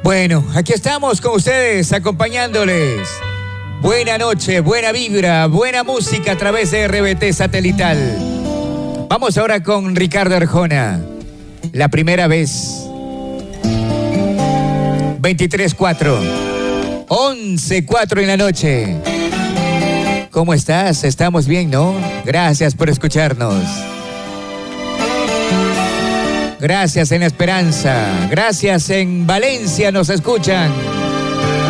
Bueno, aquí estamos con ustedes, acompañándoles. Buena noche, buena vibra, buena música a través de RBT Satelital. Vamos ahora con Ricardo Arjona. La primera vez. 23:04. 11:04 en la noche. ¿Cómo estás? Estamos bien, ¿no? Gracias por escucharnos. Gracias en La Esperanza. Gracias en Valencia, nos escuchan.